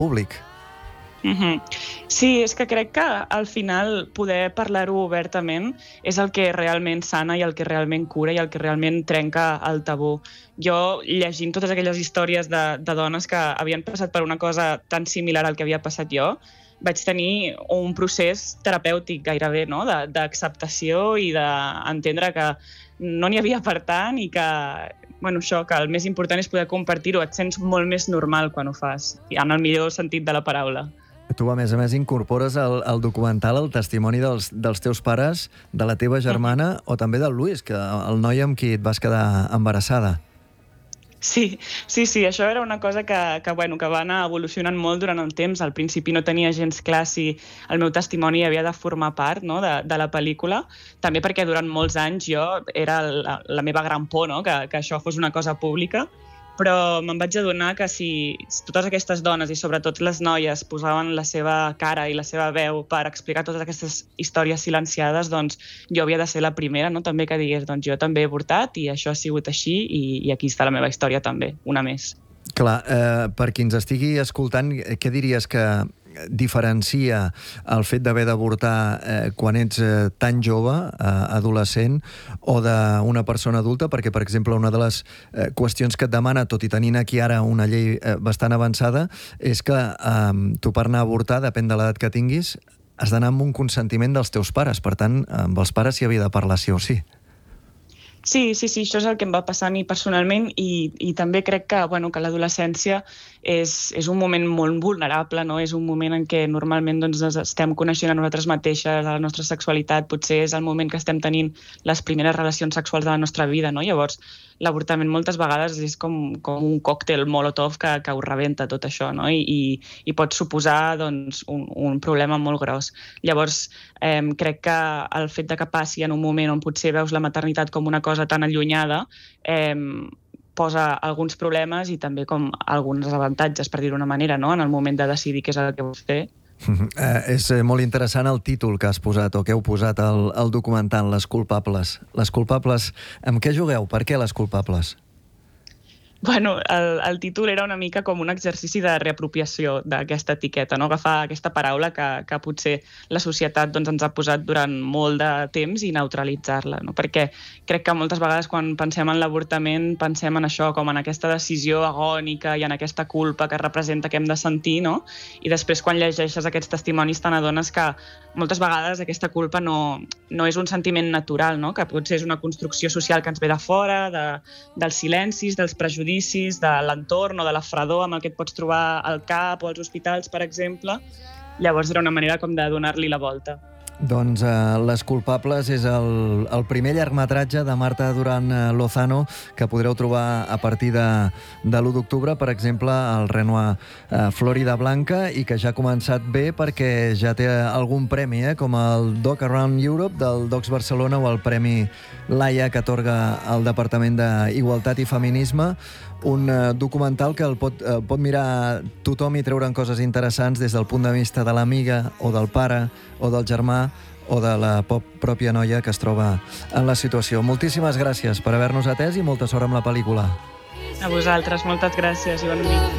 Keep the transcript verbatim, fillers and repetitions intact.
públic. Mm-hmm. Sí, és que crec que al final poder parlar-ho obertament és el que realment sana i el que realment cura i el que realment trenca el tabú. Jo, llegint totes aquelles històries de, de dones que havien passat per una cosa tan similar al que havia passat jo, vaig tenir un procés terapèutic gairebé, no? De, d'acceptació i d'entendre que no n'hi havia per tant i que, bueno, això, que el més important és poder compartir-ho. Et sents molt més normal quan ho fas, en el millor sentit de la paraula. Tu, a més a més, incorpores al, al documental el testimoni dels, dels teus pares, de la teva germana o també del Luis, que el noi amb qui et vas quedar embarassada. Sí, sí, sí, això era una cosa que, que, bueno, que va anar evolucionant molt durant el temps. Al principi no tenia gens clar si el meu testimoni havia de formar part, no, de, de la pel·lícula, també perquè durant molts anys jo era la, la meva gran por, no, que, que això fos una cosa pública, però me'n vaig adonar que si totes aquestes dones i sobretot les noies posaven la seva cara i la seva veu per explicar totes aquestes històries silenciades, doncs jo havia de ser la primera, no? També que digués, doncs jo també he avortat i això ha sigut així i, i aquí està la meva història també, una més. Clar, eh, per qui ens estigui escoltant, què diries que diferencia el fet d'haver d'avortar eh, quan ets eh, tan jove, eh, adolescent, o d'una persona adulta? Perquè, per exemple, una de les eh, qüestions que et demana, tot i tenint aquí ara una llei eh, bastant avançada, és que eh, tu per anar a avortar, depèn de l'edat que tinguis, has d'anar amb un consentiment dels teus pares. Per tant, amb els pares s'hi havia de parlar sí o sí. Sí, sí, sí, això és el que em va passar a mi personalment i, i també crec que, bueno, que l'adolescència és, és un moment molt vulnerable, no? És un moment en què normalment doncs, estem coneixent a nosaltres mateixes, a la nostra sexualitat, potser és el moment que estem tenint les primeres relacions sexuals de la nostra vida, no? Llavors, l'avortament moltes vegades és com, com un còctel molotov que, que ho rebenta tot això, no? I, i, i pot suposar doncs, un, un problema molt gros. Llavors, eh, crec que el fet de que passi en un moment on potser veus la maternitat com una cosa tan allunyada, eh, posa alguns problemes i també com alguns avantatges, per dir-ho d'una manera, no? En el moment de decidir què és el que vols fer. Eh, és molt interessant el títol que has posat o que heu posat al, al documental, Les culpables. Les culpables, amb què jugueu? Per què les culpables? Bueno, el, el títol era una mica com un exercici de reapropiació d'aquesta etiqueta, no? Agafar aquesta paraula que, que potser la societat doncs, ens ha posat durant molt de temps i neutralitzar-la, no? Perquè crec que moltes vegades quan pensem en l'avortament pensem en això, com en aquesta decisió agònica i en aquesta culpa que representa que hem de sentir, no? I després quan llegeixes aquests testimonis te n'adones que moltes vegades aquesta culpa no, no és un sentiment natural, no? Que potser és una construcció social que ens ve de fora, de, dels silencis, dels prejudicis, de l'entorn o de la fredor amb el que et pots trobar al cap o als hospitals, per exemple. Llavors era una manera com de donar-li la volta. Doncs eh, Les culpables és el, el primer llargmetratge de Marta Duran Lozano que podreu trobar a partir de, de l'u d'octubre, per exemple, al Renoir eh, Florida Blanca, i que ja ha començat bé perquè ja té algun premi, eh, com el Doc Around Europe del Docs Barcelona o el Premi Laia que atorga el Departament d'Igualtat i Feminisme. Un eh, documental que el pot, eh, pot mirar tothom i treure'n coses interessants des del punt de vista de l'amiga o del pare o del germà o de la pròpia noia que es troba en la situació. Moltíssimes gràcies per haver-nos atès i molta sort amb la pel·lícula. A vosaltres, moltes gràcies i bona nit.